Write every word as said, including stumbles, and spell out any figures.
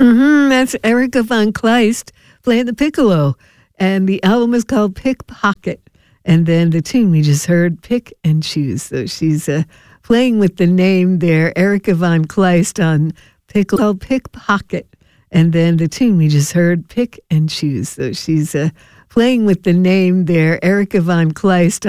Mm-hmm, that's Erica Von Kleist playing the piccolo. And the album is called Pickpocket. And then the tune we just heard, Pick and Choose. So she's uh, playing with the name there, Erica Von Kleist on piccolo, called Pickpocket. And then the tune we just heard, Pick and Choose. So she's uh, playing with the name there, Erica Von Kleist